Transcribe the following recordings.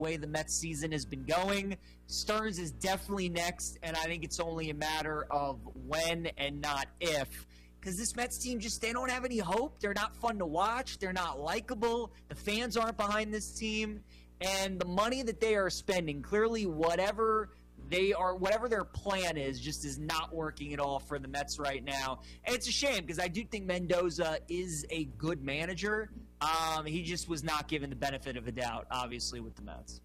way the Mets season has been going. Stearns is definitely next, and I think it's only a matter of when and not if. Because this Mets team they don't have any hope. They're not fun to watch. They're not likable. The fans aren't behind this team. And the money that they are spending, clearly whatever their plan is not working at all for the Mets right now. And it's a shame because I do think Mendoza is a good manager. He just was not given the benefit of the doubt, obviously, with the Mets.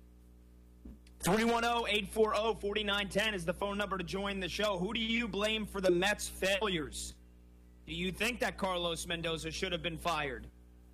310-840-4910 is the phone number to join the show. Who do you blame for the Mets' failures? Do you think that Carlos Mendoza should have been fired?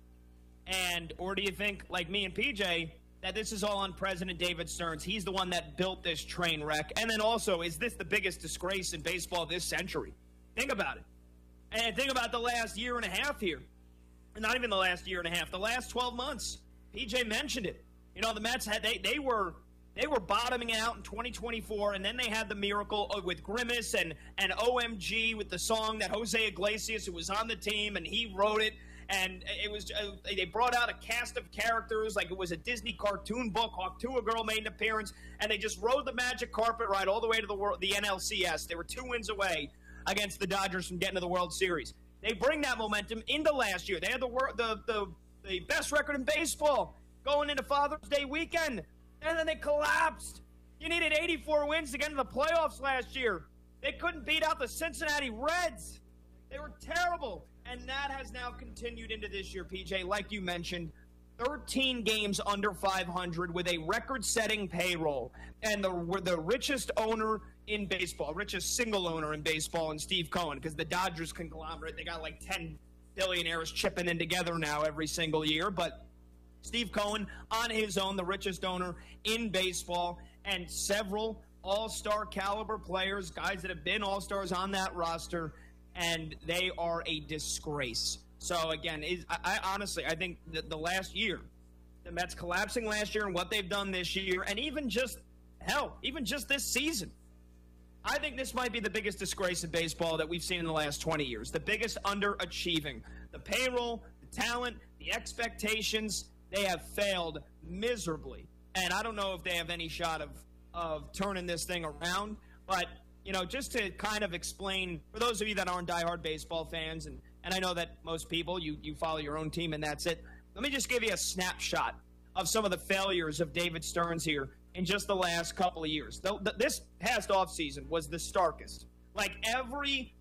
Or do you think, like me and PJ, that this is all on President David Stearns? He's the one that built this train wreck. And then also, is this the biggest disgrace in baseball this century? Think about it. And think about the last year and a half here. Not even the last year and a half, the last 12 months. PJ mentioned it. You know, the Mets they were bottoming out in 2024, and then they had the miracle with Grimace and OMG with the song that Jose Iglesias, who was on the team, and he wrote it. And it was they brought out a cast of characters like it was a Disney cartoon book. Hawk Girl made an appearance, and they just rode the magic carpet ride all the way to the NLCS. They were 2 wins away against the Dodgers from getting to the World Series. They bring that momentum into last year. They had the best record in baseball going into Father's Day weekend, and then they collapsed. You needed 84 wins to get into the playoffs last year. They couldn't beat out the Cincinnati Reds. They were terrible. And that has now continued into this year, PJ. Like you mentioned, 13 games under 500 with a record-setting payroll. And the richest owner in baseball, richest single owner in baseball, in Steve Cohen, because the Dodgers conglomerate, they got like 10 billionaires chipping in together now every single year. But Steve Cohen, on his own, the richest owner in baseball, and several all-star caliber players, guys that have been all-stars on that roster, and they are a disgrace. So, again, I honestly think that the last year, the Mets collapsing last year and what they've done this year, and even just this season, I think this might be the biggest disgrace in baseball that we've seen in the last 20 years, the biggest underachieving. The payroll, the talent, the expectations, they have failed miserably. And I don't know if they have any shot of turning this thing around, but you know, just to kind of explain, for those of you that aren't diehard baseball fans, and I know that most people, you follow your own team and that's it, let me just give you a snapshot of some of the failures of David Stearns here in just the last couple of years. This past offseason was the starkest. Like, every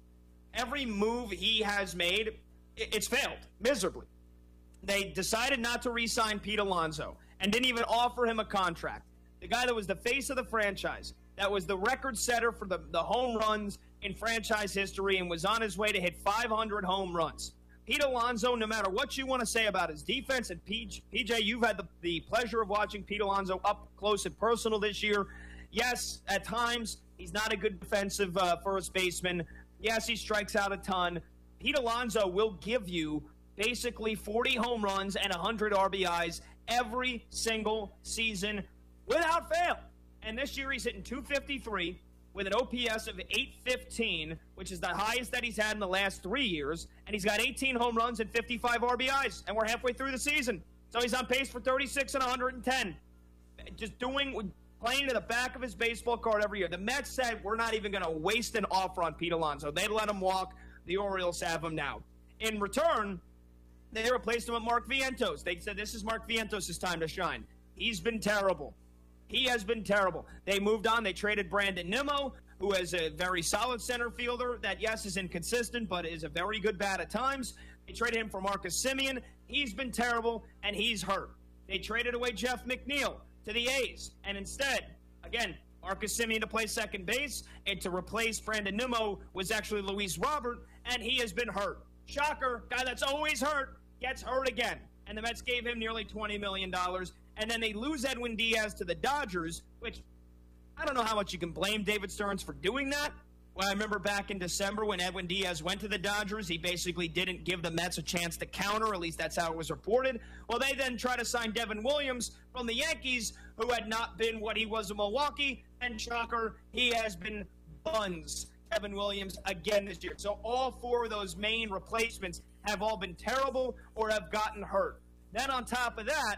move he has made, it's failed miserably. They decided not to re-sign Pete Alonso and didn't even offer him a contract. The guy that was the face of the franchise, that was the record setter for the home runs in franchise history and was on his way to hit 500 home runs. Pete Alonso, no matter what you want to say about his defense, and PJ, you've had the pleasure of watching Pete Alonso up close and personal this year. Yes, at times, he's not a good defensive first baseman. Yes, he strikes out a ton. Pete Alonso will give you basically 40 home runs and 100 RBIs every single season without fail. And this year he's hitting .253 with an OPS of .815, which is the highest that he's had in the last 3 years. And he's got 18 home runs and 55 RBIs. And we're halfway through the season. So he's on pace for 36 and 110. Just playing to the back of his baseball card every year. The Mets said, we're not even going to waste an offer on Pete Alonso. They let him walk. The Orioles have him now. In return, they replaced him with Mark Vientos. They said, this is Mark Vientos' time to shine. He's been terrible. He has been terrible. They moved on. They traded Brandon Nimmo, who is a very solid center fielder that, yes, is inconsistent, but is a very good bat at times. They traded him for Marcus Semien. He's been terrible, and he's hurt. They traded away Jeff McNeil to the A's, and instead, again, Marcus Semien to play second base, and to replace Brandon Nimmo was actually Luis Robert, and he has been hurt. Shocker, guy that's always hurt, gets hurt again. And the Mets gave him nearly $20 million. And then they lose Edwin Diaz to the Dodgers, which I don't know how much you can blame David Stearns for doing that. Well, I remember back in December when Edwin Diaz went to the Dodgers, he basically didn't give the Mets a chance to counter, at least that's how it was reported. Well, they then try to sign Devin Williams from the Yankees, who had not been what he was in Milwaukee, and shocker, he has been buns. Devin Williams again this year. So all 4 of those main replacements have all been terrible or have gotten hurt. Then on top of that,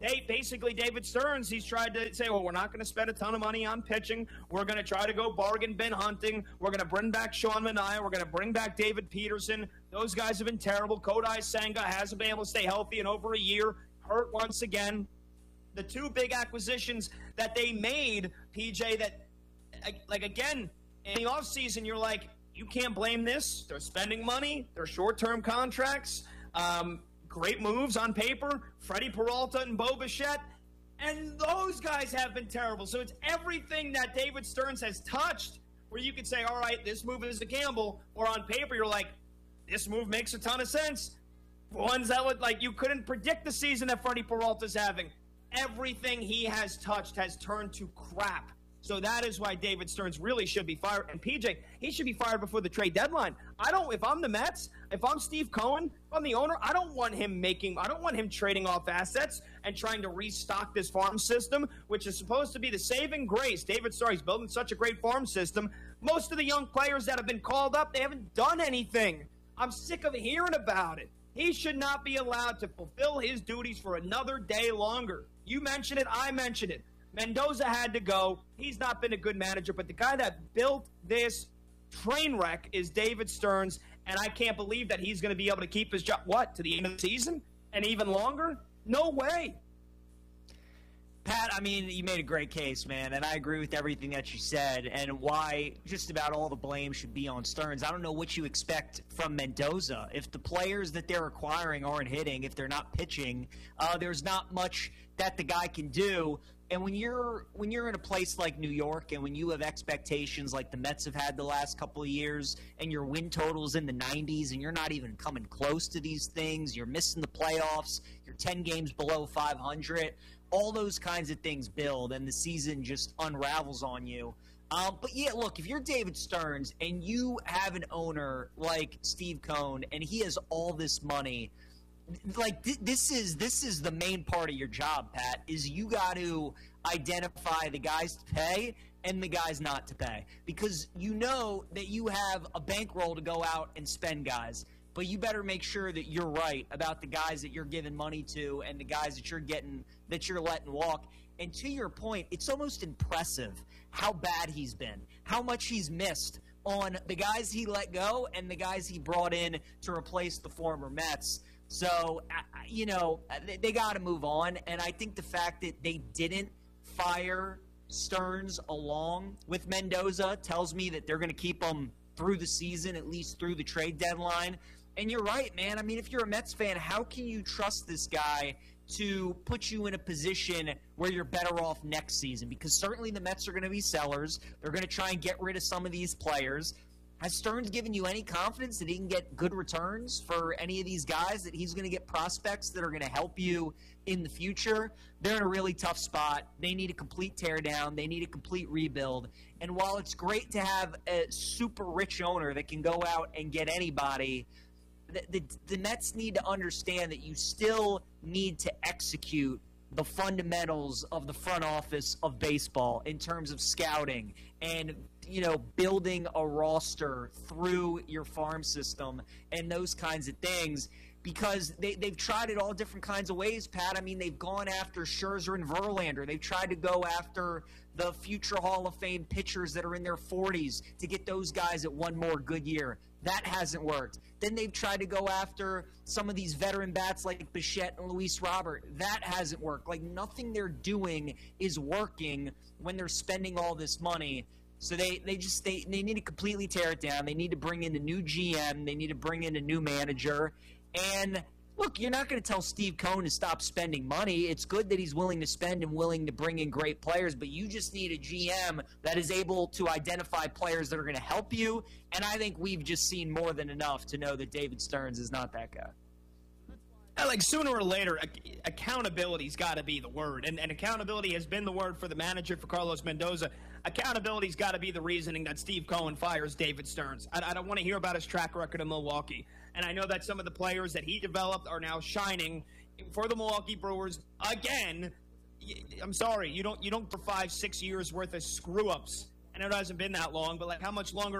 basically David Stearns, he's tried to say, well, we're not going to spend a ton of money on pitching. We're going to try to go bargain bin hunting. We're going to bring back Sean Manaea. We're going to bring back David Peterson. Those guys have been terrible. Kodai Senga hasn't been able to stay healthy in over a year, hurt once again. The two big acquisitions that they made, PJ, that, like, again, in the offseason, you're like, you can't blame this. They're spending money. They're short-term contracts. Great moves on paper. Freddie Peralta and Bo Bichette. And those guys have been terrible. So it's everything that David Stearns has touched where you could say, all right, this move is a gamble. Or on paper, you're like, this move makes a ton of sense. Ones that would, like, you couldn't predict the season that Freddie Peralta's having. Everything he has touched has turned to crap. So that is why David Stearns really should be fired. And PJ, he should be fired before the trade deadline. If I'm the Mets, if I'm Steve Cohen, if I'm the owner, I don't want him trading off assets and trying to restock this farm system, which is supposed to be the saving grace. David Stearns building such a great farm system. Most of the young players that have been called up, they haven't done anything. I'm sick of hearing about it. He should not be allowed to fulfill his duties for another day longer. You mentioned it, I mentioned it. Mendoza had to go. He's not been a good manager, but the guy that built this train wreck is David Stearns, and I can't believe that he's going to be able to keep his job, to the end of the season and even longer? No way. Pat, I mean, you made a great case, man, and I agree with everything that you said and why just about all the blame should be on Stearns. I don't know what you expect from Mendoza. If the players that they're acquiring aren't hitting, if they're not pitching, there's not much that the guy can do. And when you're in a place like New York and when you have expectations like the Mets have had the last couple of years and your win total's in the 90s and you're not even coming close to these things, you're missing the playoffs, you're 10 games below 500, all those kinds of things build and the season just unravels on you. But yeah, look, if you're David Stearns and you have an owner like Steve Cohen and he has all this money, like this is the main part of your job, Pat, is you got to identify the guys to pay and the guys not to pay, because you know that you have a bankroll to go out and spend guys, but you better make sure that you're right about the guys that you're giving money to and the guys that you're letting walk. And to your point, it's almost impressive how bad he's been, how much he's missed on the guys he let go and the guys he brought in to replace the former Mets. So, they got to move on. And I think the fact that they didn't fire Stearns along with Mendoza tells me that they're going to keep him through the season, at least through the trade deadline. And you're right, man. I mean, if you're a Mets fan, how can you trust this guy to put you in a position where you're better off next season? Because certainly the Mets are going to be sellers. They're going to try and get rid of some of these players. Has Stearns given you any confidence that he can get good returns for any of these guys, that he's going to get prospects that are going to help you in the future? They're in a really tough spot. They need a complete teardown. They need a complete rebuild. And while it's great to have a super rich owner that can go out and get anybody, the Mets need to understand that you still need to execute the fundamentals of the front office of baseball in terms of scouting and, building a roster through your farm system and those kinds of things, because they've tried it all different kinds of ways, Pat. I mean, they've gone after Scherzer and Verlander. They've tried to go after the future Hall of Fame pitchers that are in their 40s to get those guys at one more good year. That hasn't worked. Then they've tried to go after some of these veteran bats like Bichette and Luis Robert. That hasn't worked. Like, nothing they're doing is working when they're spending all this money. So they need to completely tear it down. They need to bring in a new GM. They need to bring in a new manager. And look, you're not going to tell Steve Cohen to stop spending money. It's good that he's willing to spend and willing to bring in great players, but you just need a GM that is able to identify players that are going to help you. And I think we've just seen more than enough to know that David Stearns is not that guy. Like, sooner or later, accountability's got to be the word. And accountability has been the word for the manager, for Carlos Mendoza. Accountability's got to be the reasoning that Steve Cohen fires David Stearns. I don't want to hear about his track record in Milwaukee. And I know that some of the players that he developed are now shining for the Milwaukee Brewers. Again, I'm sorry, you don't for 5-6 years worth of screw-ups. I know it hasn't been that long, but how much longer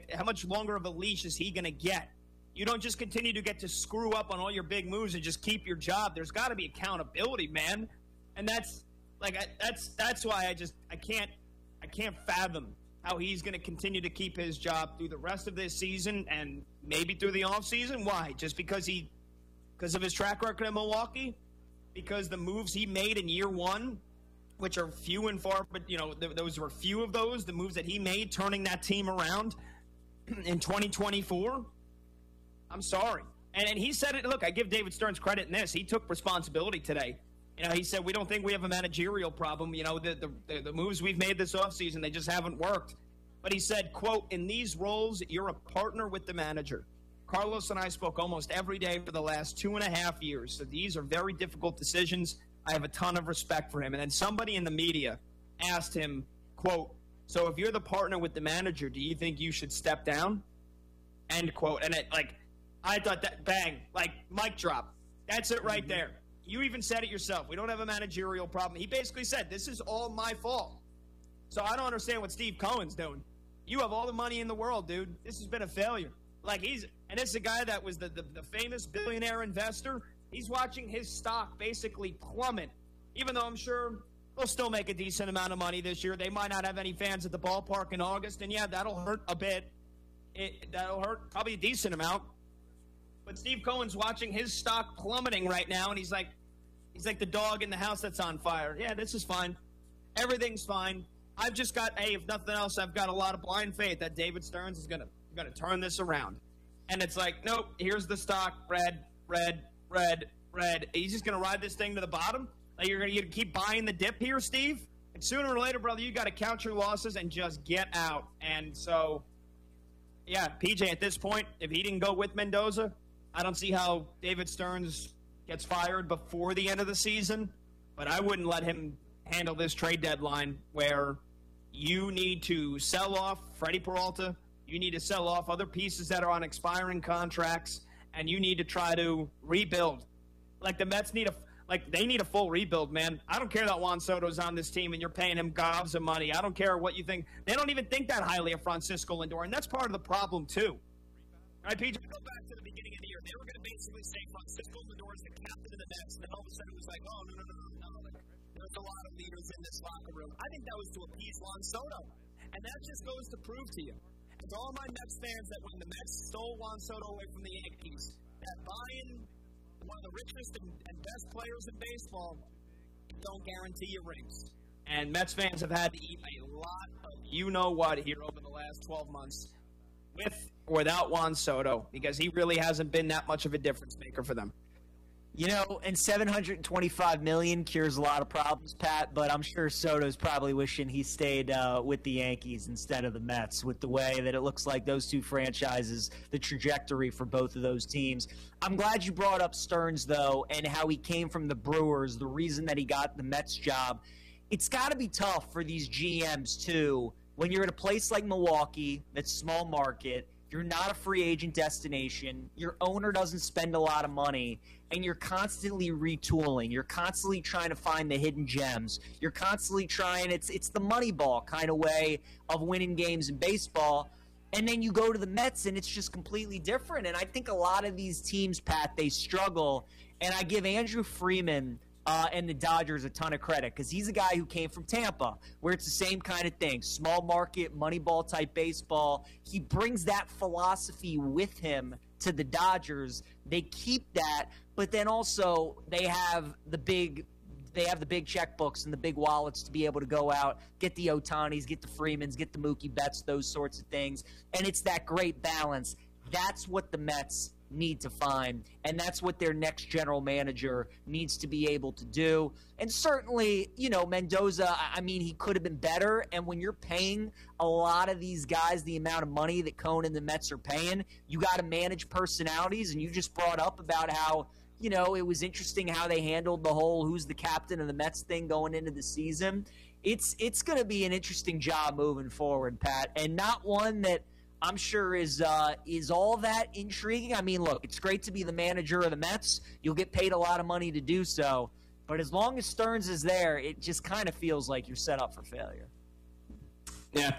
of a leash is he going to get? You don't just continue to get to screw up on all your big moves and just keep your job. There's got to be accountability, man. And that's why I can't fathom how he's going to continue to keep his job through the rest of this season and maybe through the offseason. Why? Just because of his track record in Milwaukee? Because the moves he made in year one, which are few and far, but those were few of those, the moves that he made turning that team around in 2024. I'm sorry. And he said it. Look, I give David Stearns credit in this. He took responsibility today. He said, we don't think we have a managerial problem. The moves we've made this offseason, they just haven't worked. But he said, quote, in these roles, you're a partner with the manager. Carlos and I spoke almost every day for the last 2.5 years. So these are very difficult decisions. I have a ton of respect for him. And then somebody in the media asked him, quote, so if you're the partner with the manager, do you think you should step down? End quote. And I thought that, bang, mic drop. That's it right there. You even said it yourself. We don't have a managerial problem. He basically said, this is all my fault. So I don't understand what Steve Cohen's doing. You have all the money in the world, dude. This has been a failure. And it's a guy that was the famous billionaire investor. He's watching his stock basically plummet, even though I'm sure they'll still make a decent amount of money this year. They might not have any fans at the ballpark in August, and yeah, that'll hurt a bit. That'll hurt probably a decent amount. But Steve Cohen's watching his stock plummeting right now, and he's like the dog in the house that's on fire. Yeah, this is fine. Everything's fine. I've just got, if nothing else, I've got a lot of blind faith that David Stearns is gonna turn this around. And it's like, nope, here's the stock, red. He's just gonna ride this thing to the bottom? You're gonna keep buying the dip here, Steve? And sooner or later, brother, you got to count your losses and just get out. And so, yeah, PJ, at this point, if he didn't go with Mendoza, I don't see how David Stearns gets fired before the end of the season. But I wouldn't let him handle this trade deadline where you need to sell off Freddie Peralta, you need to sell off other pieces that are on expiring contracts, and you need to try to rebuild. The Mets need they need a full rebuild, man. I don't care that Juan Soto's on this team and you're paying him gobs of money. I don't care what you think. They don't even think that highly of Francisco Lindor, and that's part of the problem, too. All right, PJ, go back to the beginning of the year. They were going to basically say Francisco Lindor is the captain of the Mets, and then all of a sudden it was like, oh, no. There's a lot of leaders in this locker room. I think that was to appease Juan Soto, and that just goes to prove to you, and to all my Mets fans, that when the Mets stole Juan Soto away from the Yankees, that buying one of the richest and best players in baseball don't guarantee you rings. And Mets fans have had to eat a lot of you-know-what here over the last 12 months with or without Juan Soto, because he really hasn't been that much of a difference maker for them. And $725 million cures a lot of problems, Pat, but I'm sure Soto's probably wishing he stayed with the Yankees instead of the Mets, with the way that it looks like those two franchises, the trajectory for both of those teams. I'm glad you brought up Stearns, though, and how he came from the Brewers, the reason that he got the Mets job. It's got to be tough for these GMs, too, when you're at a place like Milwaukee that's small market, you're not a free agent destination, your owner doesn't spend a lot of money, and you're constantly retooling. You're constantly trying to find the hidden gems. You're constantly trying, it's the Moneyball kind of way of winning games in baseball. And then you go to the Mets, and it's just completely different. And I think a lot of these teams, Pat, they struggle. And I give Andrew Freeman and the Dodgers a ton of credit, because he's a guy who came from Tampa, where it's the same kind of thing, small market, Moneyball type baseball. He brings that philosophy with him to the Dodgers. They keep that, but then also they have the big checkbooks and the big wallets to be able to go out, get the Ohtanis, get the Freemans, get the Mookie Betts, those sorts of things. And it's that great balance. That's what the Mets need to find, and that's what their next general manager needs to be able to do. And certainly, Mendoza, I mean, he could have been better, and when you're paying a lot of these guys the amount of money that Cohen and the Mets are paying, you got to manage personalities. And you just brought up about how, it was interesting how they handled the whole who's the captain of the Mets thing going into the season. It's going to be an interesting job moving forward, Pat, and not one that I'm sure is all that intriguing. I mean, look, it's great to be the manager of the Mets. You'll get paid a lot of money to do so. But as long as Stearns is there, it just kind of feels like you're set up for failure. Yeah,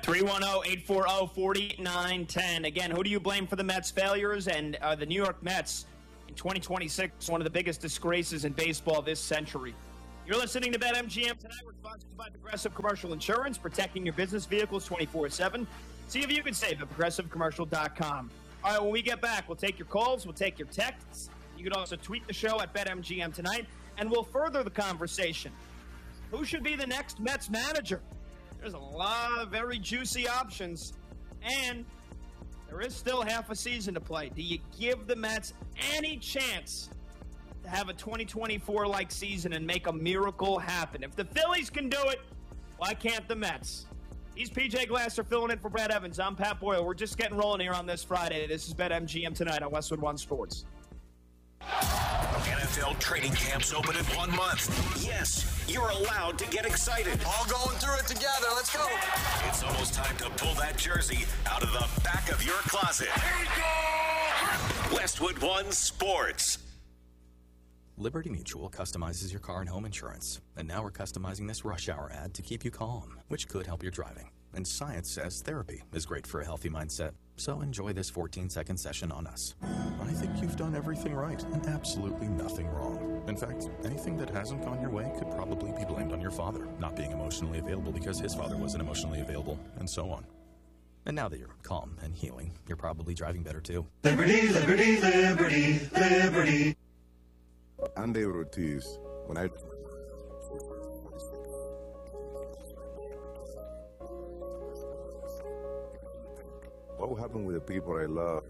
310-840-4910. Again, who do you blame for the Mets' failures? And the New York Mets in 2026, one of the biggest disgraces in baseball this century. You're listening to BetMGM tonight. We're sponsored by Progressive Commercial Insurance, protecting your business vehicles 24/7. See if you can save at ProgressiveCommercial.com. All right, when we get back, we'll take your calls, we'll take your texts. You can also tweet the show at BetMGM tonight, and we'll further the conversation. Who should be the next Mets manager? There's a lot of very juicy options, and there is still half a season to play. Do you give the Mets any chance to have a 2024-like season and make a miracle happen? If the Phillies can do it, why can't the Mets? He's PJ Glasser filling in for Brad Evans. I'm Pat Boyle. We're just getting rolling here on this Friday. This is BetMGM tonight on Westwood One Sports. NFL training camps open in 1 month. Yes, you're allowed to get excited. All going through it together. Let's go. It's almost time to pull that jersey out of the back of your closet. Here we go! Westwood One Sports. Liberty Mutual customizes your car and home insurance. And now we're customizing this rush hour ad to keep you calm, which could help your driving. And science says therapy is great for a healthy mindset. So enjoy this 14-second session on us. I think you've done everything right and absolutely nothing wrong. In fact, anything that hasn't gone your way could probably be blamed on your father not being emotionally available because his father wasn't emotionally available, and so on. And now that you're calm and healing, you're probably driving better too. Liberty, liberty, liberty, liberty. I'm David Ortiz. What will happen with the people I love?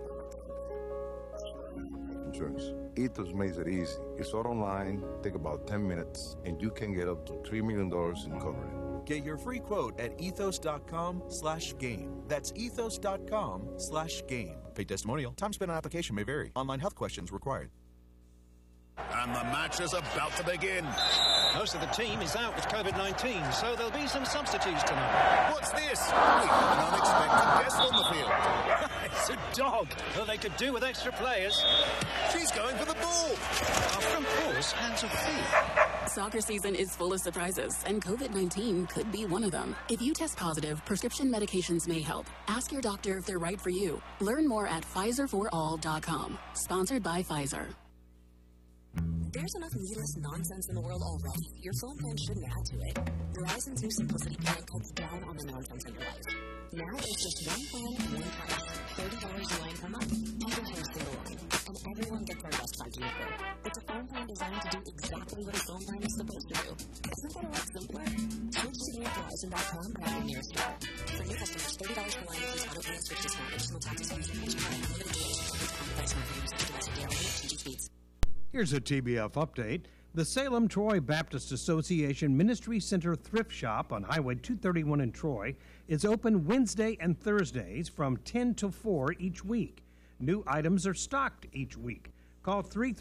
Insurance. Ethos makes it easy. It's all online, take about 10 minutes, and you can get up to $3 million in coverage. Get your free quote at ethos.com/game. That's ethos.com/game. Paid testimonial. Time spent on application may vary. Online health questions required. And the match is about to begin. Most of the team is out with COVID-19, so there'll be some substitutes tonight. What's this? We have an unexpected guest on the field. It's a dog. Well, they could do with extra players. She's going for the ball. From Paul's hands of feet. Soccer season is full of surprises, and COVID-19 could be one of them. If you test positive, prescription medications may help. Ask your doctor if they're right for you. Learn more at PfizerForAll.com. Sponsored by Pfizer. There's enough needless nonsense in the world already. Your phone plan shouldn't add to it. Verizon 2 Simplicity plan cuts down on the nonsense in your life. Now it's just one plan and one price. $30 a line per month. You can have a single line. And everyone gets their best 5G network. It's a phone plan designed to do exactly what a phone plan is supposed to do. Isn't that a lot simpler? Switch today at Verizon.com or at your nearest store. For new customers, $30 per line includes auto pay and switch discount. Additional taxes, fees, and pension card. Unlimited data. On device for users. Domestic data only. 2G speeds. Here's a TBF update. The Salem Troy Baptist Association Ministry Center Thrift Shop on Highway 231 in Troy is open Wednesday and Thursdays from 10 to 4 each week. New items are stocked each week. Call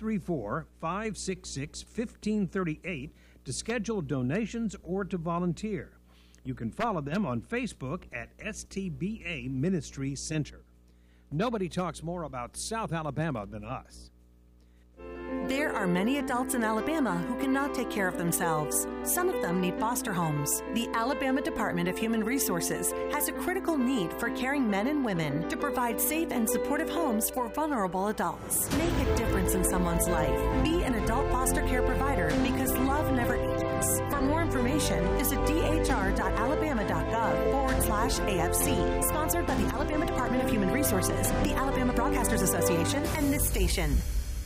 334-566-1538 to schedule donations or to volunteer. You can follow them on Facebook at STBA Ministry Center. Nobody talks more about South Alabama than us. There are many adults in Alabama who cannot take care of themselves. Some of them need foster homes. The Alabama Department of Human Resources has a critical need for caring men and women to provide safe and supportive homes for vulnerable adults. Make a difference in someone's life. Be an adult foster care provider because love never ages. For more information, visit dhr.alabama.gov/AFC. Sponsored by the Alabama Department of Human Resources, the Alabama Broadcasters Association, and this station.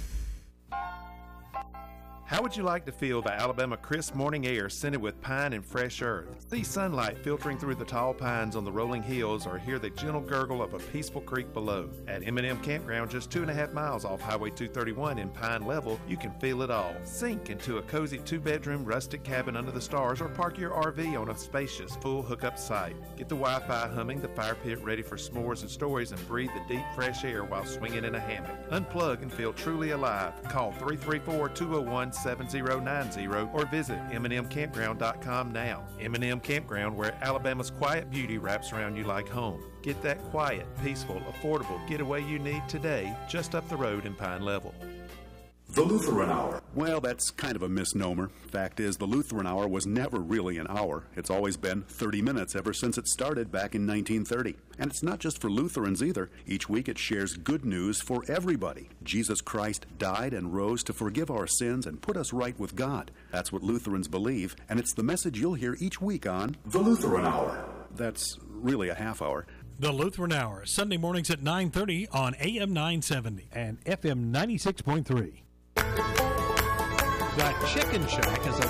How would you like to feel the Alabama crisp morning air scented with pine and fresh earth? See sunlight filtering through the tall pines on the rolling hills or hear the gentle gurgle of a peaceful creek below. At M&M Campground, just 2.5 miles off Highway 231 in Pine Level, you can feel it all. Sink into a cozy 2-bedroom rustic cabin under the stars or park your RV on a spacious full hookup site. Get the Wi-Fi humming, the fire pit ready for s'mores and stories, and breathe the deep fresh air while swinging in a hammock. Unplug and feel truly alive. Call 334-201-7090 or visit MNMCampground.com now. M&M Campground, where Alabama's quiet beauty wraps around you like home. Get that quiet, peaceful, affordable getaway you need today, just up the road in Pine Level. The Lutheran Hour. Well, that's kind of a misnomer. Fact is, the Lutheran Hour was never really an hour. It's always been 30 minutes ever since it started back in 1930. And it's not just for Lutherans either. Each week it shares good news for everybody. Jesus Christ died and rose to forgive our sins and put us right with God. That's what Lutherans believe, and it's the message you'll hear each week on The Lutheran Hour. That's really a half hour. The Lutheran Hour, Sunday mornings at 9:30 on AM 970 and FM 96.3. The Chicken Shack is a